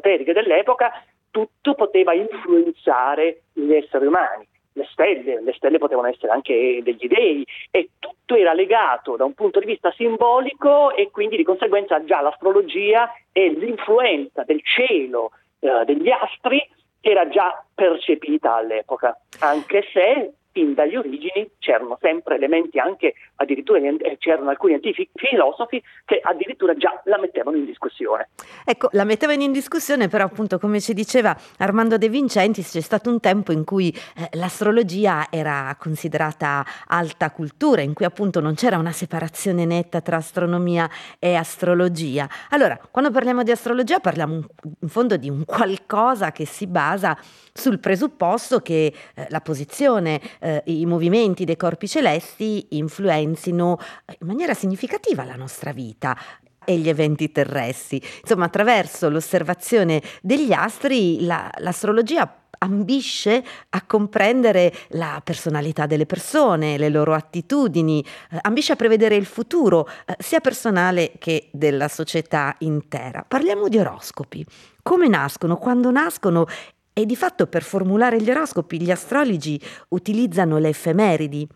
esoteriche dell'epoca, tutto poteva influenzare gli esseri umani. Le stelle potevano essere anche degli dei, e tutto era legato da un punto di vista simbolico, e quindi di conseguenza già l'astrologia e l'influenza del cielo, degli astri, era già percepita all'epoca, anche se fin dagli origini c'erano sempre elementi, anche addirittura c'erano alcuni antichi filosofi che addirittura già la mettevano in discussione. Ecco, la mettevano in discussione, però appunto, come ci diceva Armando De Vincentis, c'è stato un tempo in cui l'astrologia era considerata alta cultura, in cui appunto non c'era una separazione netta tra astronomia e astrologia. Allora, quando parliamo di astrologia parliamo in fondo di un qualcosa che si basa sul presupposto che la posizione, i movimenti dei corpi celesti influenzino in maniera significativa la nostra vita e gli eventi terrestri. Insomma, attraverso l'osservazione degli astri, l'astrologia ambisce a comprendere la personalità delle persone, le loro attitudini, ambisce a prevedere il futuro, sia personale che della società intera. Parliamo di oroscopi. Come nascono? Quando nascono? E di fatto, per formulare gli oroscopi, gli astrologi utilizzano le effemeridi.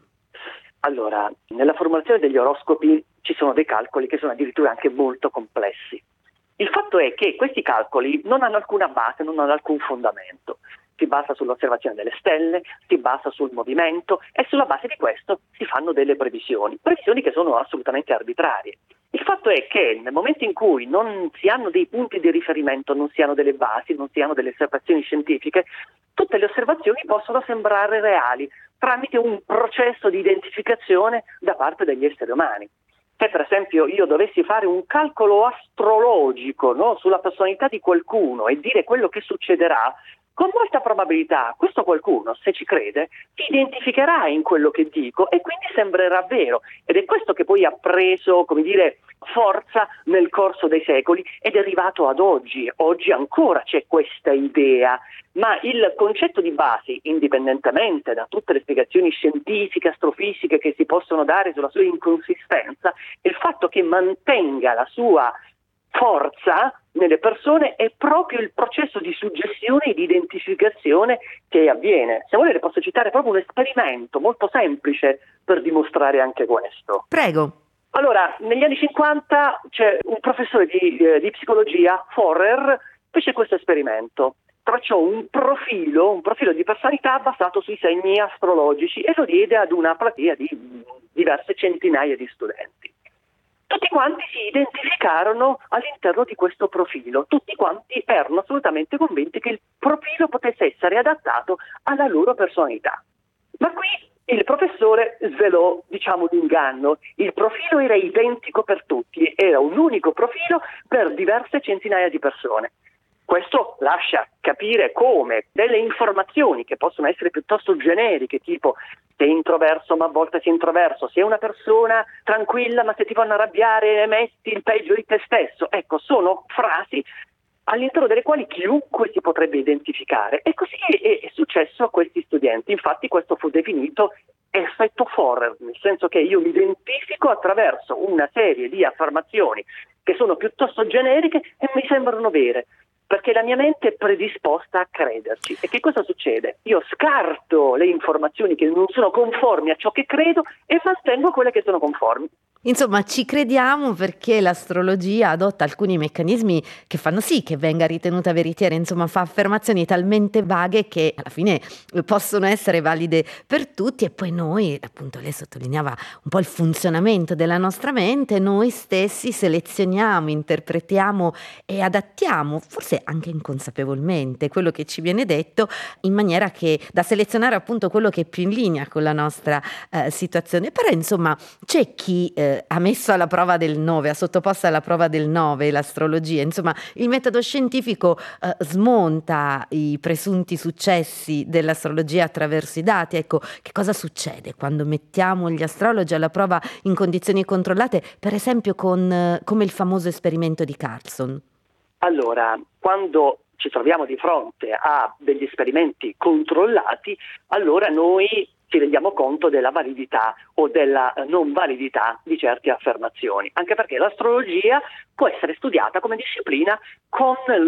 Allora, nella formulazione degli oroscopi ci sono dei calcoli che sono addirittura anche molto complessi. Il fatto è che questi calcoli non hanno alcuna base, non hanno alcun fondamento. Si basa sull'osservazione delle stelle, si basa sul movimento, e sulla base di questo si fanno delle previsioni che sono assolutamente arbitrarie. Il fatto è che nel momento in cui non si hanno dei punti di riferimento, non si hanno delle basi, non si hanno delle osservazioni scientifiche, tutte le osservazioni possono sembrare reali tramite un processo di identificazione da parte degli esseri umani. Se per esempio io dovessi fare un calcolo astrologico, no, sulla personalità di qualcuno e dire quello che succederà, con molta probabilità questo qualcuno, se ci crede, si identificherà in quello che dico e quindi sembrerà vero. Ed è questo che poi ha preso, come dire, forza nel corso dei secoli ed è arrivato ad oggi. Oggi ancora c'è questa idea, ma il concetto di base, indipendentemente da tutte le spiegazioni scientifiche, astrofisiche che si possono dare sulla sua inconsistenza, è il fatto che mantenga la sua forza nelle persone è proprio il processo di suggestione e di identificazione che avviene. Se volete posso citare proprio un esperimento molto semplice per dimostrare anche questo. Prego. Allora, negli anni 50 c'è un professore di psicologia, Forer, fece questo esperimento. Tracciò un profilo di personalità basato sui segni astrologici e lo diede ad una platea di diverse centinaia di studenti. Tutti quanti si identificarono all'interno di questo profilo, tutti quanti erano assolutamente convinti che il profilo potesse essere adattato alla loro personalità. Ma qui il professore svelò, l'inganno. Il profilo era identico per tutti, era un unico profilo per diverse centinaia di persone. Questo lascia capire come delle informazioni che possono essere piuttosto generiche, tipo sei introverso ma a volte sei introverso, sei una persona tranquilla ma se ti fanno arrabbiare metti il peggio di te stesso. Ecco, sono frasi all'interno delle quali chiunque si potrebbe identificare. E così è successo a questi studenti. Infatti questo fu definito effetto Forer, nel senso che io mi identifico attraverso una serie di affermazioni che sono piuttosto generiche e mi sembrano vere, perché la mia mente è predisposta a crederci. E che cosa succede? Io scarto le informazioni che non sono conformi a ciò che credo e mantengo quelle che sono conformi. Insomma, ci crediamo perché l'astrologia adotta alcuni meccanismi che fanno sì che venga ritenuta veritiera, insomma fa affermazioni talmente vaghe che alla fine possono essere valide per tutti, e poi noi, appunto lei sottolineava un po' il funzionamento della nostra mente, noi stessi selezioniamo, interpretiamo e adattiamo, forse anche inconsapevolmente, quello che ci viene detto, in maniera che da selezionare appunto quello che è più in linea con la nostra situazione. Però insomma c'è chi ha messo alla prova del 9, ha sottoposto alla prova del 9 l'astrologia. Insomma, il metodo scientifico smonta i presunti successi dell'astrologia attraverso i dati. Ecco, che cosa succede quando mettiamo gli astrologi alla prova in condizioni controllate, per esempio come il famoso esperimento di Carlson? Allora, quando ci troviamo di fronte a degli esperimenti controllati, allora noi ci rendiamo conto della validità o della non validità di certe affermazioni, anche perché l'astrologia può essere studiata come disciplina con